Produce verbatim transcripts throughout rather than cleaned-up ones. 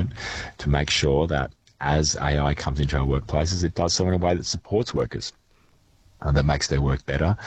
government to make sure that as A I comes into our workplaces, it does so in a way that supports workers, uh, that makes their work better,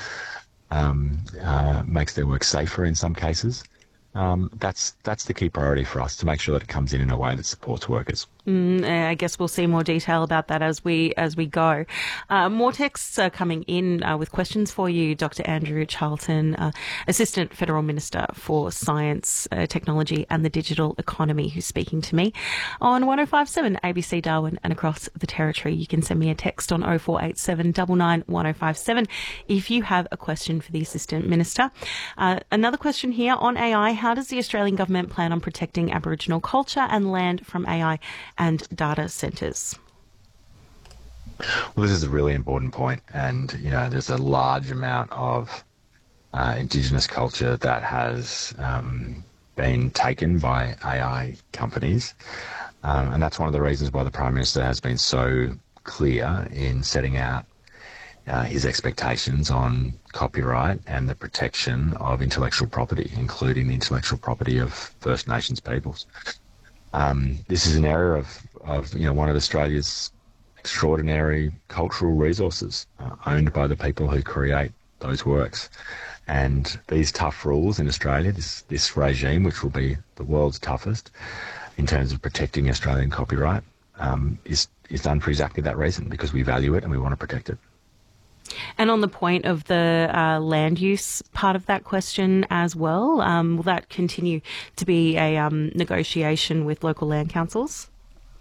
um, uh, makes their work safer in some cases. Um, that's that's the key priority for us, to make sure that it comes in in a way that supports workers. Mm, I guess we'll see more detail about that as we as we go. Uh, more texts are coming in uh, with questions for you, Doctor Andrew Charlton, uh, Assistant Federal Minister for Science, uh, Technology and the Digital Economy, who's speaking to me on one oh five point seven A B C Darwin and across the Territory. You can send me a text on oh four eight seven nine nine one oh five seven if you have a question for the Assistant Minister. Uh, another question here on A I. How does the Australian government plan on protecting Aboriginal culture and land from A I and data centres? Well, this is a really important point, and you know, there's a large amount of uh, Indigenous culture that has um, been taken by A I companies, um, and that's one of the reasons why the Prime Minister has been so clear in setting out uh, his expectations on copyright and the protection of intellectual property, including the intellectual property of First Nations peoples. Um, this is an area of, of, you know, one of Australia's extraordinary cultural resources, uh, owned by the people who create those works. And these tough rules in Australia, this, this regime, which will be the world's toughest in terms of protecting Australian copyright, um, is, is done for exactly that reason, because we value it and we want to protect it. And on the point of the uh, land use part of that question as well, um, will that continue to be a um, negotiation with local land councils?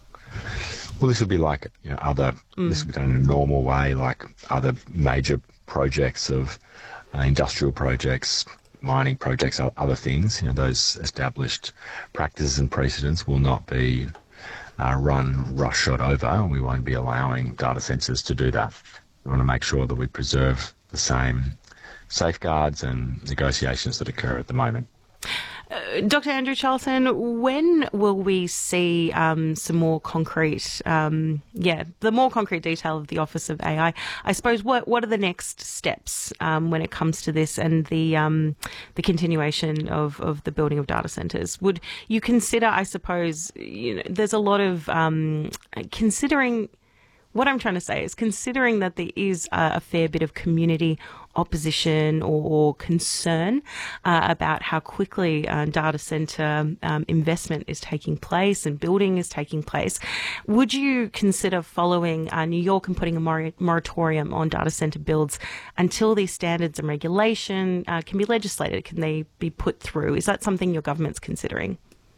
Well, this would be like, you know, other, mm. this would be done in a normal way, like other major projects of uh, industrial projects, mining projects, other things. You know, those established practices and precedents will not be uh, run roughshod over. We won't be allowing data centres to do that. We want to make sure that we preserve the same safeguards and negotiations that occur at the moment. Uh, Doctor Andrew Charlton, when will we see um, some more concrete, um, yeah, the more concrete detail of the Office of A I? I suppose what what are the next steps um, when it comes to this and the um, the continuation of, of the building of data centres? Would you consider, I suppose, you know, there's a lot of um, considering. What I'm trying to say is, considering that there is a, a fair bit of community opposition or, or concern uh, about how quickly uh, data centre um, investment is taking place and building is taking place, would you consider following uh, New York and putting a mor- moratorium on data centre builds until these standards and regulation uh, can be legislated? Can they be put through? Is that something your government's considering?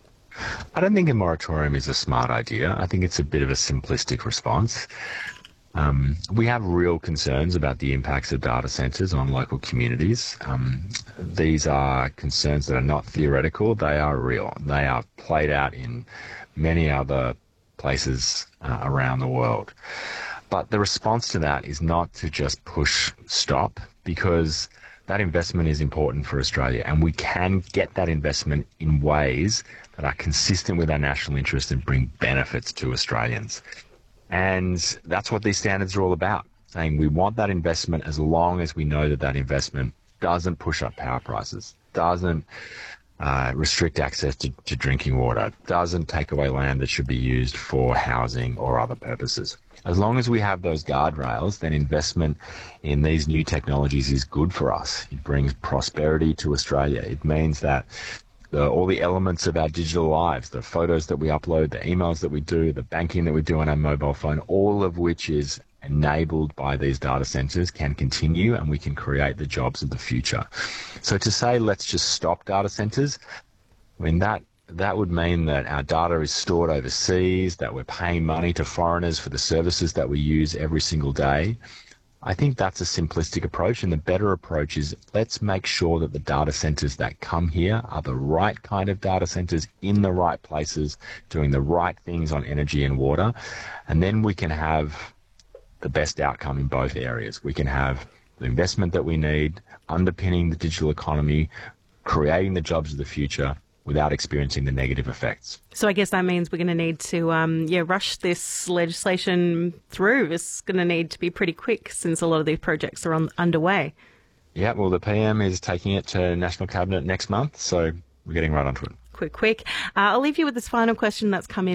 I don't think a moratorium is a smart idea. I think it's a bit of a simplistic response. Um, we have real concerns about the impacts of data centres on local communities. Um, these are concerns that are not theoretical, they are real. They are played out in many other places uh, around the world. But the response to that is not to just push stop, because that investment is important for Australia, and we can get that investment in ways that are consistent with our national interest and bring benefits to Australians. And that's what these standards are all about, saying we want that investment as long as we know that that investment doesn't push up power prices, doesn't uh, restrict access to, to drinking water, doesn't take away land that should be used for housing or other purposes. As long as we have those guardrails, then investment in these new technologies is good for us. It brings prosperity to Australia. It means that the, all the elements of our digital lives, the photos that we upload, the emails that we do, the banking that we do on our mobile phone, all of which is enabled by these data centres, can continue, and we can create the jobs of the future. So to say let's just stop data centres, I mean, that that would mean that our data is stored overseas, that we're paying money to foreigners for the services that we use every single day. I think that's a simplistic approach, and the better approach is let's make sure that the data centres that come here are the right kind of data centres in the right places, doing the right things on energy and water, and then we can have the best outcome in both areas. We can have the investment that we need, underpinning the digital economy, creating the jobs of the future, without experiencing the negative effects. So I guess that means we're going to need to um, yeah, rush this legislation through. It's going to need to be pretty quick since a lot of these projects are on, underway. Yeah, well, the P M is taking it to National Cabinet next month, so we're getting right onto it. Quick, quick. Uh, I'll leave you with this final question that's come in.